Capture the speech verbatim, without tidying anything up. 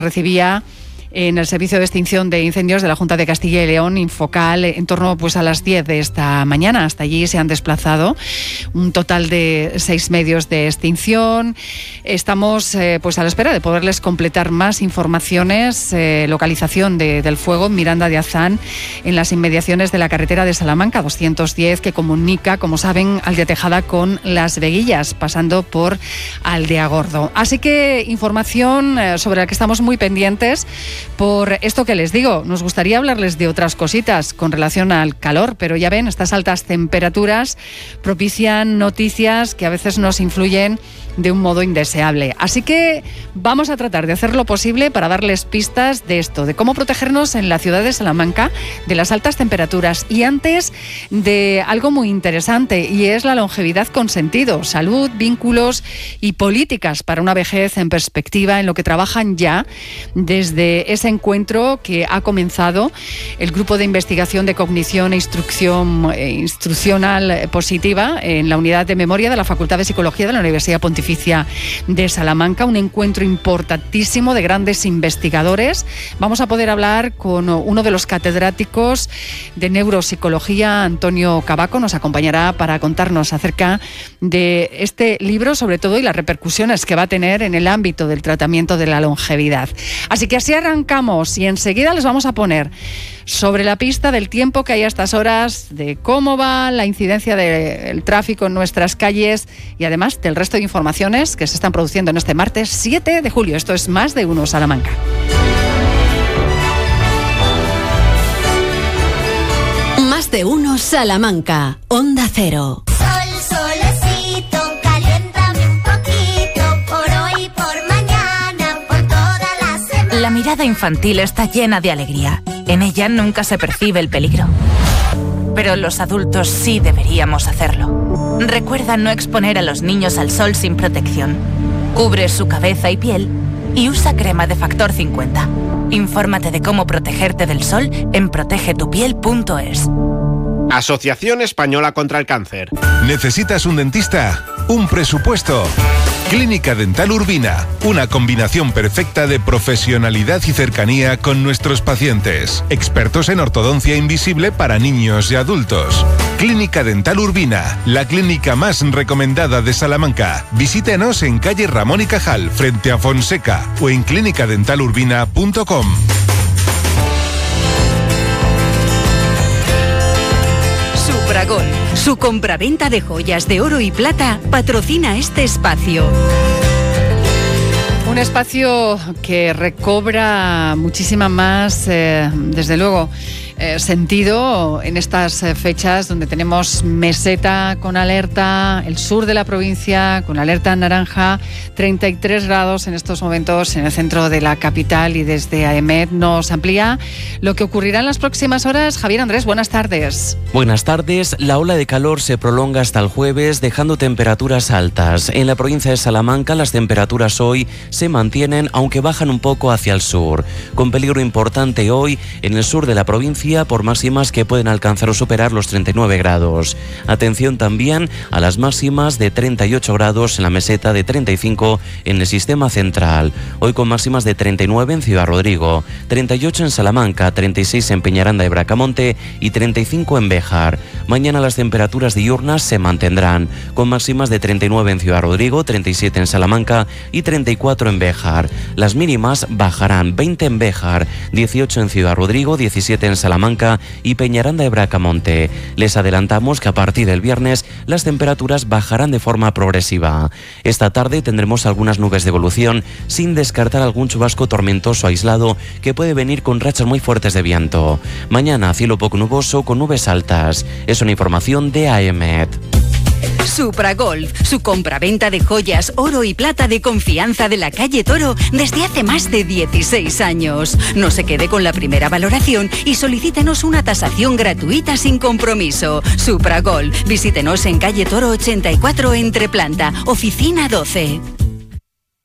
recibía en el Servicio de Extinción de Incendios de la Junta de Castilla y León, Infocal, en torno pues, a las diez de esta mañana. Hasta allí se han desplazado un total de seis medios de extinción. Estamos eh, pues, a la espera de poderles completar más informaciones. Eh, localización de, del fuego en Miranda de Azán, en las inmediaciones de la carretera de Salamanca doscientos diez, que comunica, como saben, Aldea Tejada con Las Veguillas, pasando por Aldea Gordo. Así que información eh, sobre la que estamos muy pendientes. Por esto que les digo, nos gustaría hablarles de otras cositas con relación al calor, pero ya ven, estas altas temperaturas propician noticias que a veces nos influyen de un modo indeseable. Así que vamos a tratar de hacer lo posible para darles pistas de esto, de cómo protegernos en la ciudad de Salamanca de las altas temperaturas. Y antes de algo muy interesante, y es la longevidad con sentido, salud, vínculos y políticas para una vejez en perspectiva, en lo que trabajan ya desde ese encuentro que ha comenzado el Grupo de Investigación de Cognición e Instrucción eh, Instruccional Positiva en la Unidad de Memoria de la Facultad de Psicología de la Universidad Pontificia de Salamanca, un encuentro importantísimo de grandes investigadores. Vamos a poder hablar con uno de los catedráticos de neuropsicología, Antonio Cavaco, nos acompañará para contarnos acerca de este libro, sobre todo, y las repercusiones que va a tener en el ámbito del tratamiento de la longevidad. Así que así arrancamos y enseguida les vamos a poner sobre la pista del tiempo que hay a estas horas, de cómo va la incidencia del tráfico en nuestras calles y además del resto de informaciones que se están produciendo en este martes siete de julio. Esto es Más de Uno Salamanca. Más de Uno Salamanca, Onda Cero. Sol, solecito, caliéntame un poquito, por hoy, por mañana, por toda la semana. La mirada infantil está llena de alegría. En ella nunca se percibe el peligro. Pero los adultos sí deberíamos hacerlo. Recuerda no exponer a los niños al sol sin protección. Cubre su cabeza y piel y usa crema de factor cincuenta. Infórmate de cómo protegerte del sol en protege tu piel punto es. Asociación Española contra el Cáncer. ¿Necesitas un dentista? ¿Un presupuesto? Clínica Dental Urbina, una combinación perfecta de profesionalidad y cercanía con nuestros pacientes. Expertos en ortodoncia invisible para niños y adultos. Clínica Dental Urbina, la clínica más recomendada de Salamanca. Visítenos en calle Ramón y Cajal, frente a Fonseca, o en clínica dental urbina punto com. Supragol, su compraventa de joyas de oro y plata, patrocina este espacio. Un espacio que recobra muchísima más, eh, desde luego, eh, sentido en estas eh, fechas donde tenemos meseta con alerta, el sur de la provincia con alerta naranja, treinta y tres grados en estos momentos en el centro de la capital, y desde AEMET nos amplía lo que ocurrirá en las próximas horas. Javier Andrés, buenas tardes. Buenas tardes. La ola de calor se prolonga hasta el jueves, dejando temperaturas altas. En la provincia de Salamanca las temperaturas hoy se mantienen, aunque bajan un poco hacia el sur, con peligro importante hoy en el sur de la provincia por máximas que pueden alcanzar o superar los treinta y nueve grados. Atención también a las máximas de treinta y ocho grados en la meseta, de treinta y cinco en el sistema central. Hoy con máximas de treinta y nueve en Ciudad Rodrigo, treinta y ocho en Salamanca, treinta y seis en Peñaranda y Bracamonte y treinta y cinco en Béjar. Mañana las temperaturas diurnas se mantendrán, con máximas de treinta y nueve en Ciudad Rodrigo, treinta y siete en Salamanca y treinta y cuatro en Béjar. Las mínimas bajarán, veinte en Béjar, dieciocho en Ciudad Rodrigo, diecisiete en Salamanca y Peñaranda de Bracamonte. Les adelantamos que a partir del viernes las temperaturas bajarán de forma progresiva. Esta tarde tendremos algunas nubes de evolución, sin descartar algún chubasco tormentoso aislado que puede venir con rachas muy fuertes de viento. Mañana cielo poco nuboso con nubes altas. Es una información de AEMET. Supragolf, su compraventa de joyas, oro y plata de confianza de la calle Toro desde hace más de dieciséis años. No se quede con la primera valoración y solicítenos una tasación gratuita sin compromiso. Supragolf, visítenos en calle Toro ochenta y cuatro, entre planta, oficina doce.